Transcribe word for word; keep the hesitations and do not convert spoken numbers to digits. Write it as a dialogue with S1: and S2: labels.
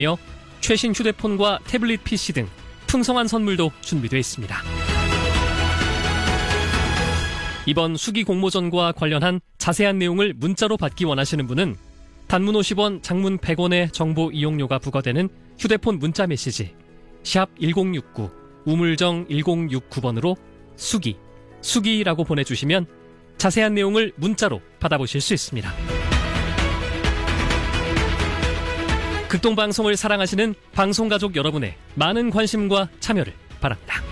S1: 최신 휴대폰과 태블릿 피씨 등 풍성한 선물도 준비되어 있습니다. 이번 수기 공모전과 관련한 자세한 내용을 문자로 받기 원하시는 분은 단문 오십 원, 장문 백 원의 정보 이용료가 부과되는 휴대폰 문자 메시지 샵 일공육구 우물정 일공육구 번으로 수기, 수기라고 보내주시면 자세한 내용을 문자로 받아보실 수 있습니다. 극동방송을 사랑하시는 방송가족 여러분의 많은 관심과 참여를 바랍니다.